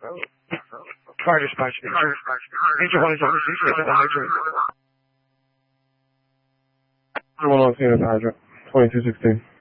Fire dispatch. Angel 1 is on the street. The hydrant. Everyone on scene at the hydrant. 2216.